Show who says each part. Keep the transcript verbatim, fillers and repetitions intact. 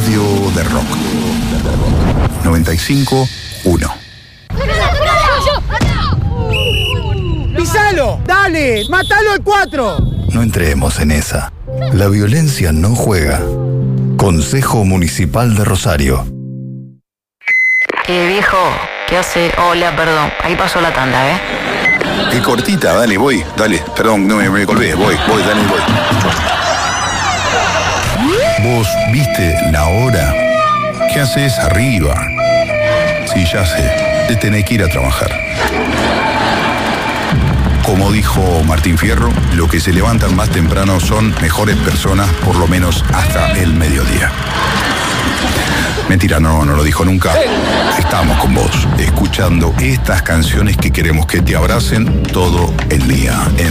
Speaker 1: Radio de Rock. noventa y cinco uno.
Speaker 2: ¡Pisalo! ¡Dale! ¡Mátalo al cuatro!
Speaker 1: No entremos en esa. La violencia no juega. Consejo Municipal de Rosario.
Speaker 3: Eh, viejo, ¿qué hace? Hola, perdón. Ahí pasó la tanda, ¿eh?
Speaker 1: Qué cortita, dale, voy. Dale, perdón, no me, me colgué. Voy, voy, dale, voy. ¿Vos viste la hora? ¿Qué haces arriba? Sí, ya sé. Te tenés que ir a trabajar. Como dijo Martín Fierro, los que se levantan más temprano son mejores personas, por lo menos hasta el mediodía. Mentira, no, no lo dijo nunca. Estamos con vos, escuchando estas canciones que queremos que te abracen todo el día.